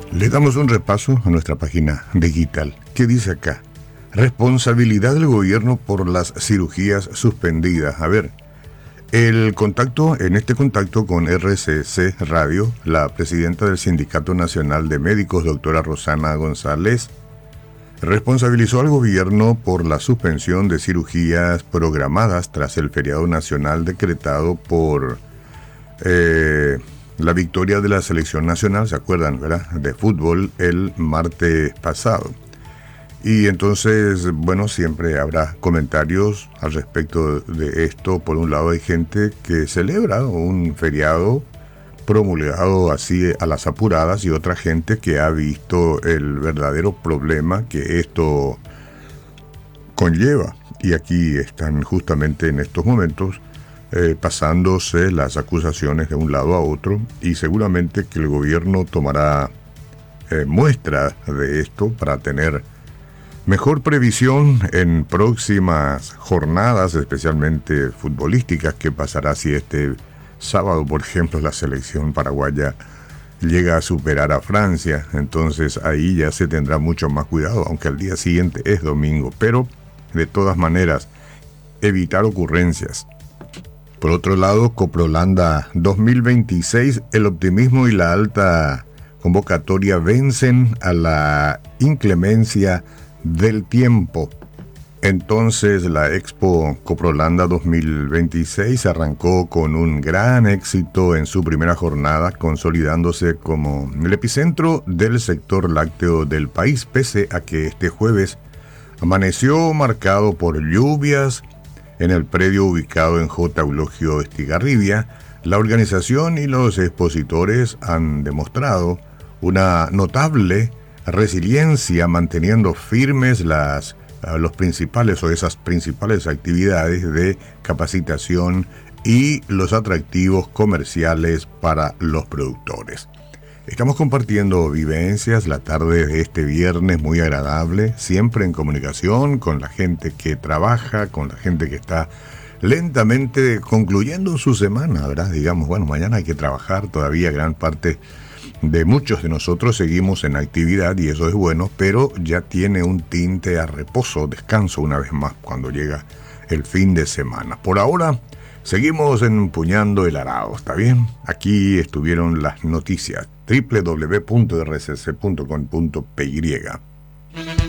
Le damos un repaso a nuestra página digital. ¿Qué dice acá? Responsabilidad del gobierno por las cirugías suspendidas. A ver, en este contacto con RCC Radio, la presidenta del Sindicato Nacional de Médicos, doctora Rosana González, responsabilizó al gobierno por la suspensión de cirugías programadas tras el feriado nacional decretado por la victoria de la selección nacional, ¿se acuerdan, verdad?, de fútbol el martes pasado. Y entonces, bueno, siempre habrá comentarios al respecto de esto. Por un lado hay gente que celebra un feriado promulgado así a las apuradas y otra gente que ha visto el verdadero problema que esto conlleva. Y aquí están justamente en estos momentos pasándose las acusaciones de un lado a otro, y seguramente que el gobierno tomará muestra de esto para tener mejor previsión en próximas jornadas, especialmente futbolísticas, que pasará si este sábado, por ejemplo, la selección paraguaya llega a superar a Francia. Entonces ahí ya se tendrá mucho más cuidado, aunque al día siguiente es domingo, pero de todas maneras evitar ocurrencias. Por otro lado, Coprolanda 2026, el optimismo y la alta convocatoria vencen a la inclemencia del tiempo. Entonces la Expo Coprolanda 2026 arrancó con un gran éxito en su primera jornada, consolidándose como el epicentro del sector lácteo del país, pese a que este jueves amaneció marcado por lluvias en el predio ubicado en J. Eulogio Estigarribia. La organización y los expositores han demostrado una notable resiliencia, manteniendo firmes esas principales actividades de capacitación y los atractivos comerciales para los productores. Estamos compartiendo vivencias la tarde de este viernes muy agradable, siempre en comunicación con la gente que trabaja, con la gente que está lentamente concluyendo su semana, ¿verdad? Digamos, bueno, mañana hay que trabajar, todavía gran parte de muchos de nosotros seguimos en actividad y eso es bueno, pero ya tiene un tinte a reposo, descanso una vez más cuando llega el fin de semana. Por ahora seguimos empuñando el arado, ¿está bien? Aquí estuvieron las noticias, www.rcc.com.py.